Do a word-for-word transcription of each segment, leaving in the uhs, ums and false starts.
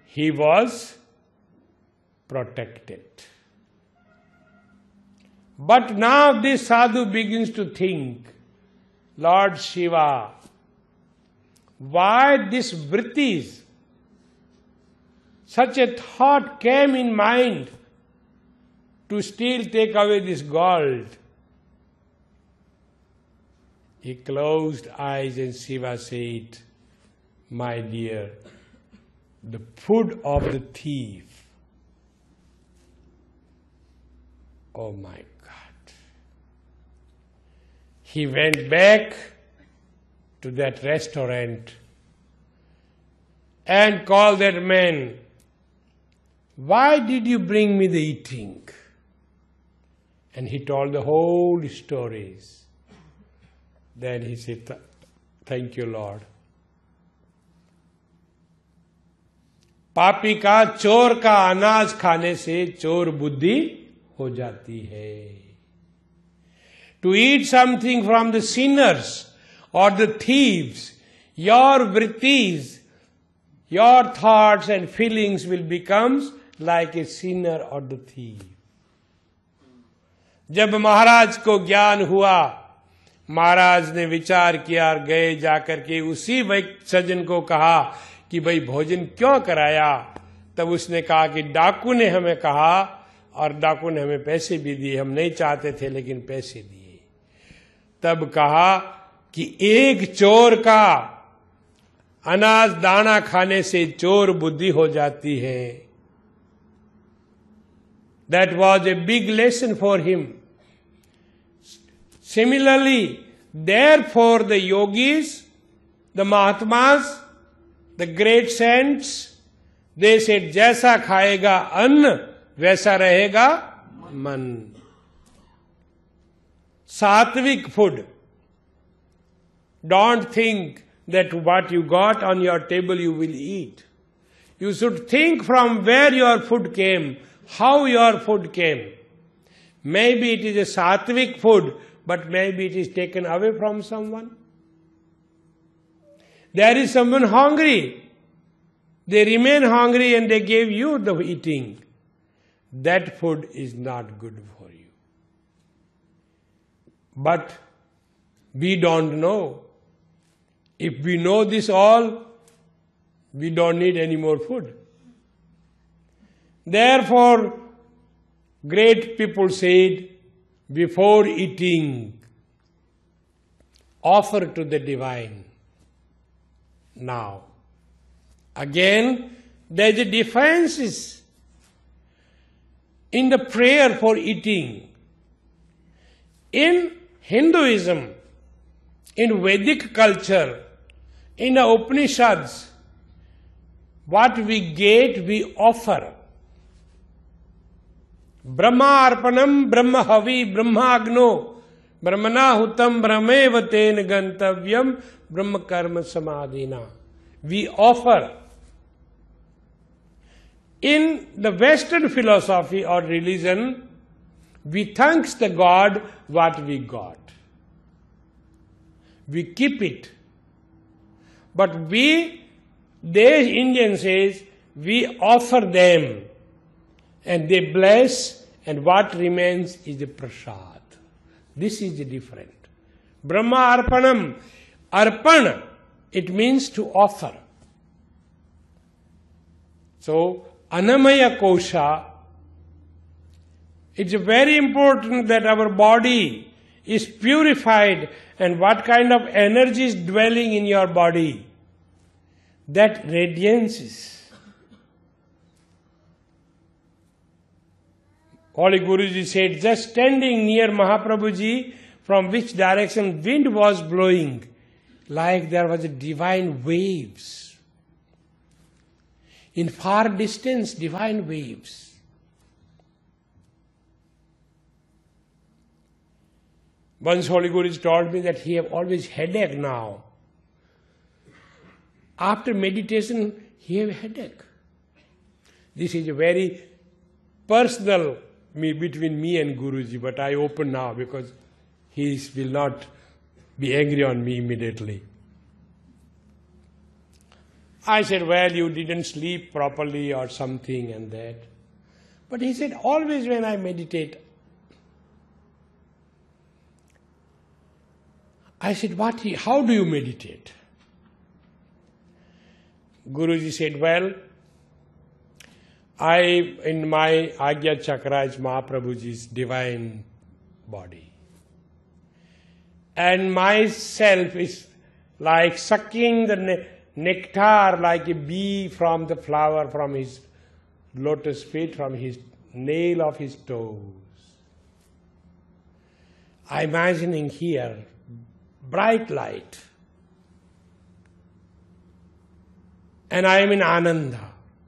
he was protected. But now this sadhu begins to think, Lord Shiva, why this vrittis? Such a thought came in mind to still take away this gold. He closed eyes and Shiva said, my dear, the food of the thief. Oh my God. He went back to that restaurant and called that man, why did you bring me the eating? And he told the whole stories. Then he said, thank you, Lord. पापी का चोर का अनाज खाने से चोर बुद्धि हो जाती है. To eat something from the sinners or the thieves, your vrittis, your thoughts and feelings will become like a sinner or the thief. जब महाराज को ज्ञान हुआ, महाराज ने विचार किया और गए जाकर के उसी व्यक्ति सज्जन को कहा कि भाई भोजन क्यों कराया? तब उसने कहा कि डाकू ने हमें कहा और डाकू ने हमें पैसे भी दिए, हम नहीं चाहते थे लेकिन पैसे दिए. तब कहा कि एक चोर का अनाज दाना खाने से चोर बुद्धि हो जाती है. That was a big lesson for him. Similarly, therefore the yogis, the Mahatmas, the great saints, they said, जैसा खाएगा अन्न वैसा रहेगा मन. Sattvic food. Don't think that what you got on your table you will eat. You should think from where your food came, how your food came. Maybe it is a sattvic food, but maybe it is taken away from someone. There is someone hungry. They remain hungry and they gave you the eating. That food is not good for you. But we don't know. If we know this all, we don't need any more food. Therefore, great people said, before eating, offer to the divine. Now, again, there is a difference in the prayer for eating. In Hinduism, in Vedic culture, in the Upanishads, what we get, we offer. Brahma arpanam, Brahma havi, Brahma agno, Brahmana hutam, Brahmeva ten gantavyam, Brahma karma samadhina. We offer. In the Western philosophy or religion, we thanks the God what we got. We keep it. But we, they Indian says, we offer them and they bless and what remains is the prasad. This is the different. Brahma arpanam. Arpan, it means to offer. So, Anamaya Kosha, it's very important that our body is purified and what kind of energy is dwelling in your body. That radiances. Holy Guruji said, just standing near Mahaprabhuji, from which direction wind was blowing, like there was a divine waves. In far distance, divine waves. Once Holy Guruji told me that he have always headache now. After meditation, he have headache. This is a very personal me between me and Guruji, but I open now because he will not be angry on me immediately. I said, well, you didn't sleep properly or something and that. But he said, always when I meditate. I said, what? How do you meditate? Guruji said, well, I, in my Agya Chakra is Mahaprabhuji's divine body. And myself is like sucking the ne- nectar like a bee from the flower from his lotus feet, from his nail of his toes. I'm imagining here bright light. And I am in Ananda.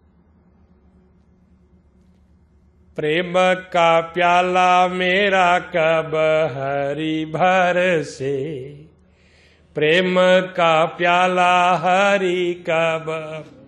प्रेम का प्याला मेरा कब हरि भर से, प्रेम का प्याला हरि कब